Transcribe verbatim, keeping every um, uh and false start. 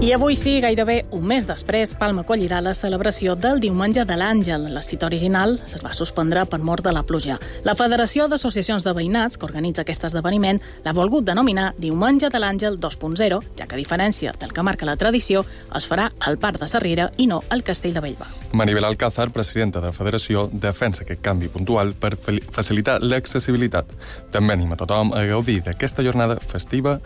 I avui sí, gairebé un mes després, Palma acollirà la celebració del Diumenge de l'Àngel. La cita original es va suspendre per mort de la pluja. La Federació d'Associacions de Veïnats, que organitza aquest esdeveniment, l'ha volgut denominar Diumenge de l'Àngel dos punt zero, ja que a diferència del que marca la tradició, es farà al Parc de Sarriera i no al Castell de Bellver. Maribel Alcázar, presidenta de la Federació, defensa aquest canvi puntual per facilitar l'accessibilitat. També anima tothom a gaudir d'aquesta jornada festiva